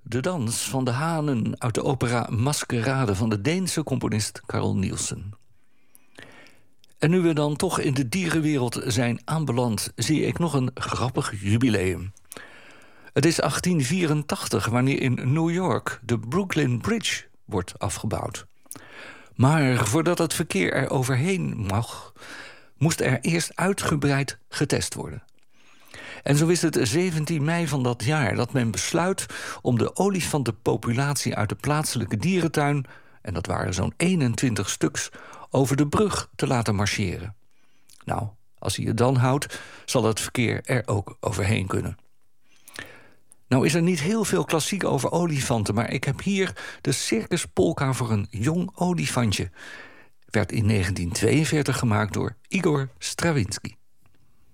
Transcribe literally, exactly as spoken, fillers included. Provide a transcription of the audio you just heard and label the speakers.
Speaker 1: De dans van de hanen uit de opera Maskerade van de Deense componist Carl Nielsen. En nu we dan toch in de dierenwereld zijn aanbeland, zie ik nog een grappig jubileum. Het is achttien vierentachtig wanneer in New York de Brooklyn Bridge wordt afgebouwd. Maar voordat het verkeer er overheen mag, moest er eerst uitgebreid getest worden. En zo is het zeventien mei van dat jaar dat men besluit om de olifantenpopulatie uit de plaatselijke dierentuin, en dat waren zo'n eenentwintig stuks, over de brug te laten marcheren. Nou, als hij het dan houdt, zal het verkeer er ook overheen kunnen. Nou is er niet heel veel klassiek over olifanten, maar ik heb hier de Circus Polka voor een jong olifantje. Werd in negentien tweeënveertig gemaakt door Igor Stravinsky.